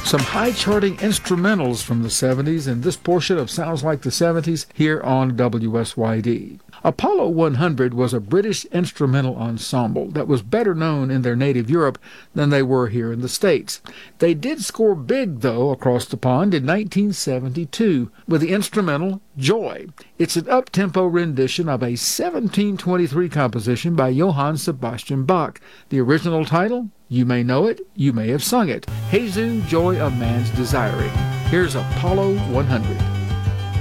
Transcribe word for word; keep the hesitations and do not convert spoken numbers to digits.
Some high-charting instrumentals from the seventies in this portion of Sounds Like the seventies here on W S Y D. Apollo one hundred was a British instrumental ensemble that was better known in their native Europe than they were here in the States. They did score big, though, across the pond in nineteen seventy-two with the instrumental Joy. It's an up-tempo rendition of a seventeen twenty-three composition by Johann Sebastian Bach. The original title? You may know it, you may have sung it. Jesu, Joy of Man's Desiring. Here's Apollo one hundred.